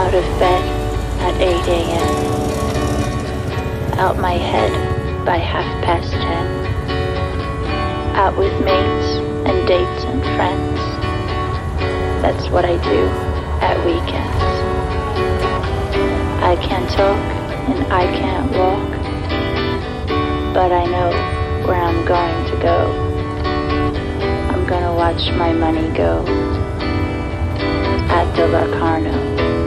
Out of bed at 8 a.m. Out my head by 10:30. Out with mates and dates and friends. That's what I do at weekends. I can't talk and I can't walk, but I know where I'm going to go. I'm gonna watch my money go at the Locarno.